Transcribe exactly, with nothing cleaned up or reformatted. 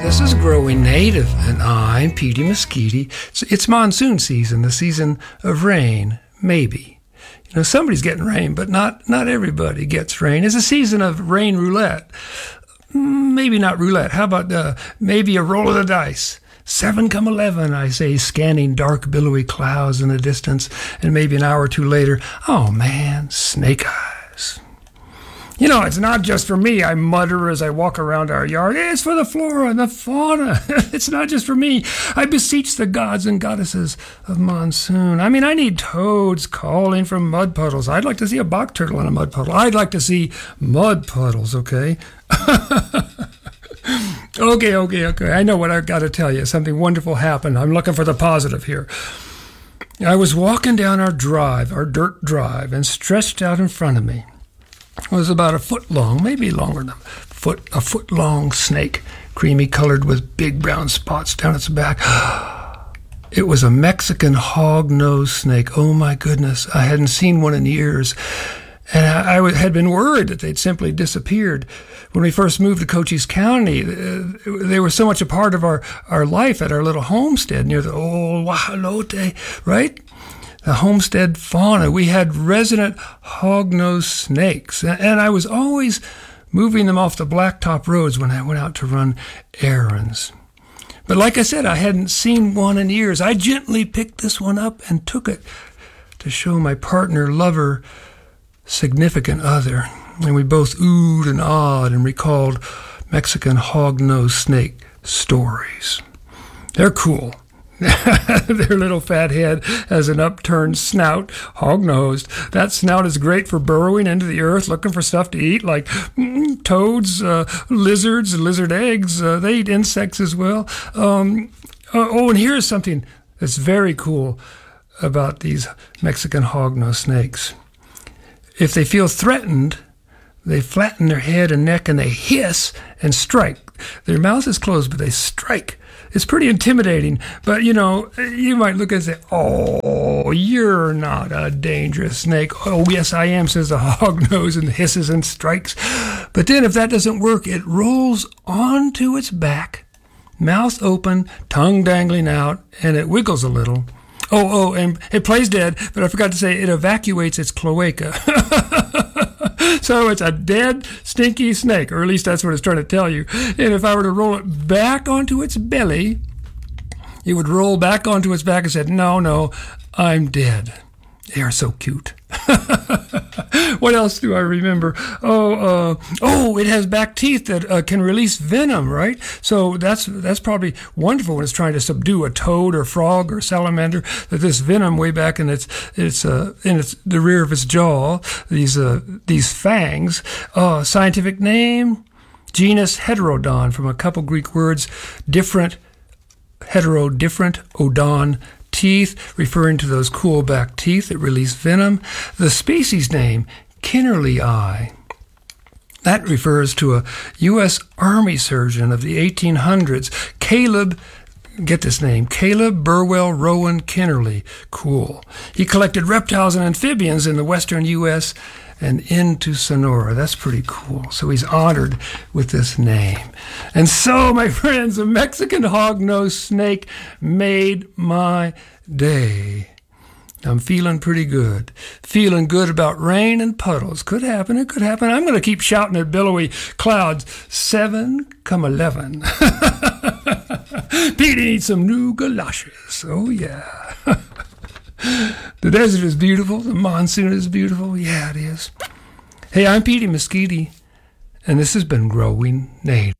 This is Growing Native, and I'm Petey Mesquite. It's, it's monsoon season, the season of rain, maybe. You know, somebody's getting rain, but not, not everybody gets rain. It's a season of rain roulette. Maybe not roulette. How about uh, maybe a roll of the dice? Seven come eleven, I say, scanning dark, billowy clouds in the distance, and maybe an hour or two later, oh man, snake eyes. You know, it's not just for me, I mutter as I walk around our yard. It's for the flora and the fauna. It's not just for me. I beseech the gods and goddesses of monsoon. I mean, I need toads calling from mud puddles. I'd like to see a box turtle in a mud puddle. I'd like to see mud puddles, okay? okay, okay, okay. I know what I've got to tell you. Something wonderful happened. I'm looking for the positive here. I was walking down our drive, our dirt drive, and stretched out in front of me was about a foot long, maybe longer than a foot, a foot long snake, creamy colored with big brown spots down its back. It was a Mexican hog-nosed snake. Oh my goodness, I hadn't seen one in years. And I, I had been worried that they'd simply disappeared. When we first moved to Cochise County, uh, they were so much a part of our, our life at our little homestead near the old Wahalote, right? The homestead fauna. We had resident hog-nosed snakes, and I was always moving them off the blacktop roads when I went out to run errands. But like I said, I hadn't seen one in years. I gently picked this one up and took it to show my partner, lover, significant other, and we both oohed and awed and recalled Mexican hog-nosed snake stories. They're cool. Their little fat head has an upturned snout, hog-nosed. That snout is great for burrowing into the earth, looking for stuff to eat, like mm, toads, uh, lizards, lizard eggs. Uh, they eat insects as well. Um, oh, and here's something that's very cool about these Mexican hog-nosed snakes. If they feel threatened, they flatten their head and neck and they hiss and strike. Their mouth is closed, but they strike. It's pretty intimidating, but, you know, you might look and say, oh, you're not a dangerous snake. Oh, yes, I am, says the hog-nose and hisses and strikes. But then if that doesn't work, it rolls onto its back, mouth open, tongue dangling out, and it wiggles a little. Oh, oh, and it plays dead, but I forgot to say it evacuates its cloaca. So it's a dead, stinky snake, or at least that's what it's trying to tell you. And if I were to roll it back onto its belly, it would roll back onto its back and said, no, no, I'm dead. They are so cute. What else do I remember? Oh, uh, oh, it has back teeth that uh, can release venom, right? So that's that's probably wonderful when it's trying to subdue a toad or frog or salamander. That this venom way back in its its uh, in its the rear of its jaw, these uh, these fangs. Uh, scientific name, genus Heterodon, from a couple Greek words, different, hetero, different, odon. Teeth, referring to those cool back teeth that release venom. The species name, Kinnerlii. That refers to a U S Army surgeon of the eighteen hundreds, Caleb, get this name, Caleb Burwell Rowan Kinnerly. Cool. He collected reptiles and amphibians in the western U S and into Sonora. That's pretty cool. So he's honored with this name. And so, my friends, a Mexican hog-nosed snake made my day. I'm feeling pretty good. Feeling good about rain and puddles. Could happen, it could happen. I'm going to keep shouting at billowy clouds. Seven come eleven. Petey needs some new galoshes. Oh, yeah. The desert is beautiful. The monsoon is beautiful. Yeah, it is. Hey, I'm Petey Mesquite, and this has been Growing Native.